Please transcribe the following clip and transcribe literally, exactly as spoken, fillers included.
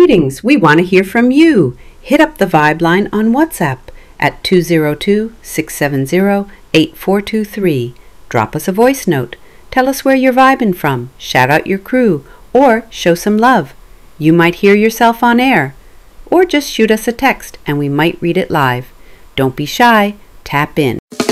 Greetings, we want to hear from you. Hit up the Vibe line on WhatsApp at two zero two, six seven zero, eight four two three. Drop us a voice note. Tell us where you're vibing from, shout out your crew, or show some love. You might hear yourself on air. Or just shoot us a text and we might read it live. Don't be shy, tap in.